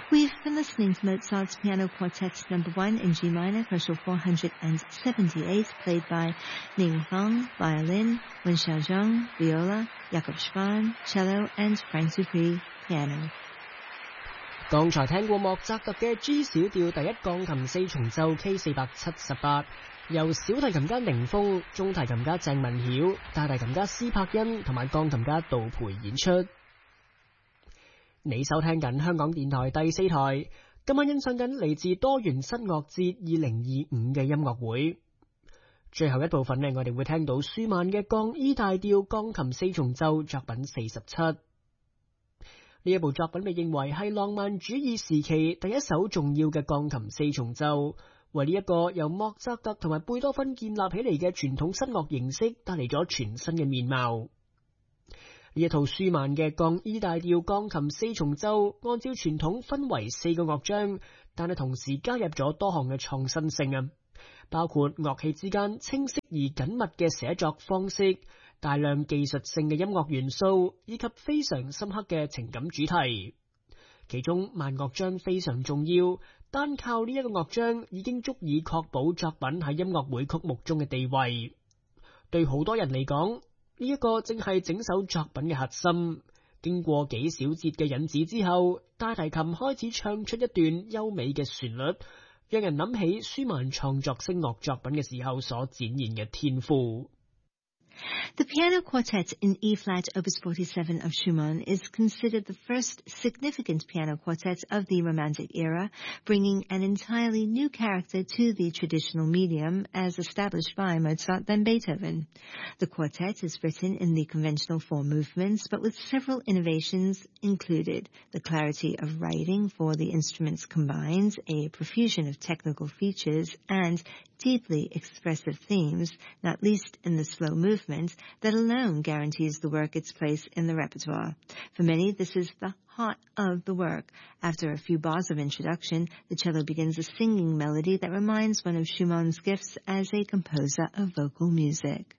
We've been listening to Mozart's Piano Quartet No. 1 in G minor, Koshal 478, played by Ning Feng, violin, Wen Xiaozhong, viola, Jakob Schwan, cello, and Frank Dupri, piano. 剛才聽過莫扎特嘅 G 小調第一鋼琴四重奏 K478， 由小提琴家寧峰、中提琴家鄭文曉、大提琴家施柏恩同埋鋼琴家杜培演出。你收聽緊香港電台第四台，今晚欣賞緊嚟自多元室樂節2025嘅音樂會。最後一部分呢，我哋會聽到舒曼嘅降 E 大調鋼琴四重奏作品47。呢一部作品被認為係浪漫主義時期第一首重要嘅鋼琴四重奏，為呢一個由莫扎特同埋貝多芬建立起嚟嘅傳統室樂形式帶嚟咗全新嘅面貌。呢一套舒曼嘅降 E 大調鋼琴四重奏，按照傳統分為4個樂章，但係同時加入咗多項嘅創新性啊，包括樂器之間清晰而緊密嘅寫作方式，大量技術性嘅音樂元素，以及非常深刻嘅情感主題。其中慢樂章非常重要，單靠呢一個樂章已經足以確保作品喺音樂會曲目中嘅地位。對好多人嚟講，呢一個正係整首作品嘅核心。經過幾小節嘅引子之後，大提琴開始唱出一段優美嘅旋律，讓人諗起舒曼創作聲樂作品嘅時候所展現嘅天賦。 The Piano Quartet in E-flat Opus 47 of Schumann is considered the first significant piano quartet of the Romantic era, bringing an entirely new character to the traditional medium as established by Mozart and Beethoven. The quartet is written in the conventional 4 movements, but with several innovations included: the clarity of writing for the instruments combined, a profusion of technical features, and deeply expressive themes, not least in the slow movement, that alone guarantees the work its place in the repertoire. For many, this is the heart of the work. After a few bars of introduction, the cello begins a singing melody that reminds one of Schumann's gifts as a composer of vocal music.